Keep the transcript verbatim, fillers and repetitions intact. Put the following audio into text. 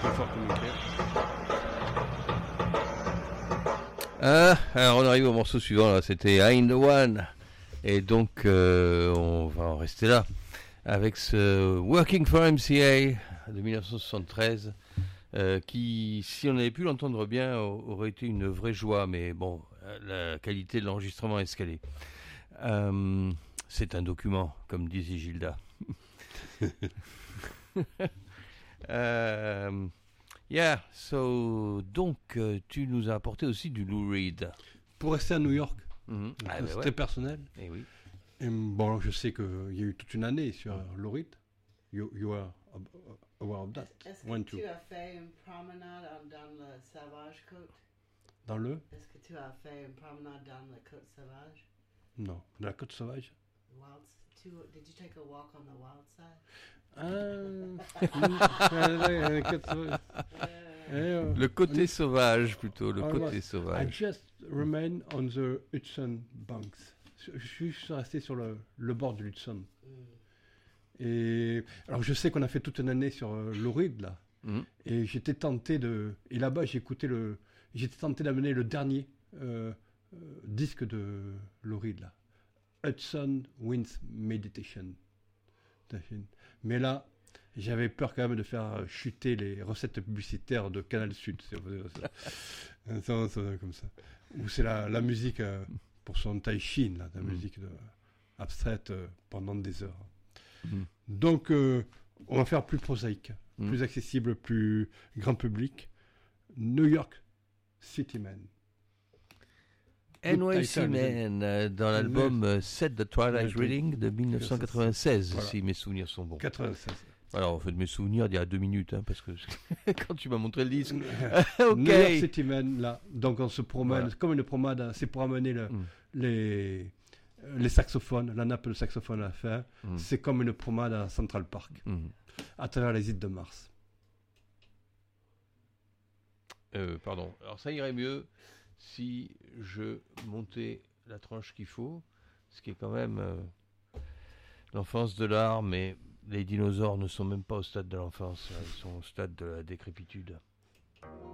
plus fort que Michael. Ah, alors on arrive au morceau suivant, là. C'était I'm the One. Et donc, euh, on va en rester là. Avec ce Working for M C A de dix-neuf cent soixante-treize, euh, qui, si on avait pu l'entendre bien, aurait été une vraie joie. Mais bon, la qualité de l'enregistrement est escalée. Euh, c'est un document, comme disait Gilda. euh, yeah, so, donc, euh, tu nous as apporté aussi du Lou Reed. Pour rester à New York, Mm-hmm. Ah, c'était ben ouais. personnel. Et oui. Et bon, je sais qu'il y a eu toute une année sur Lou Reed. You, you are aware of that. Est-ce One, que two. tu as fait une promenade dans le Sauvage Côte? Dans le Est-ce que tu as fait une promenade dans la Côte Sauvage? Non, dans la côte sauvage. Wild, to, did you take a walk on the wild side? Ah, la côte sauvage. Yeah. Le côté sauvage, plutôt, le Ah, côté I sauvage. just remain on the Hudson banks. Je je suis resté sur le, le bord de l'Hudson. Mm. Et alors je sais qu'on a fait toute une année sur euh, Lou Reed là. Mm. Et j'étais tenté de. Et là-bas, j'ai écouté le. J'étais tenté d'amener le dernier euh, euh, disque de Lou Reed, là. Hudson Winds Meditation. Mais là, j'avais peur quand même de faire chuter les recettes publicitaires de Canal Sud. C'est, c'est, c'est, c'est comme ça. Ou c'est la, la musique euh, pour son tai chi, là, la Mm. musique de, abstraite euh, pendant des heures. Mm. Donc, euh, on va faire plus prosaïque. Mm. Plus accessible, plus grand public. New York City Man. N Y C Title, Man, euh, dans l'album euh, Set the Twilight Ouais, Reading de dix-neuf cent quatre-vingt-seize, Voilà. si mes souvenirs sont bons. quatre-vingt-seize. Alors, en fait, mes souvenirs d'il y a deux minutes, hein, parce que quand tu m'as montré le disque. New York Ok. City Man, là. Donc, on se promène, Voilà. c'est comme une promenade, hein, c'est pour amener le, Mm. les, les saxophones, la nappe de saxophone à la fin. Mm. C'est comme une promenade à Central Park, Mm. à travers les îles de Mars. Euh, pardon. Alors, ça irait mieux si je montais la tranche qu'il faut, ce qui est quand même euh, l'enfance de l'art, mais les dinosaures ne sont même pas au stade de l'enfance, ils sont au stade de la décrépitude.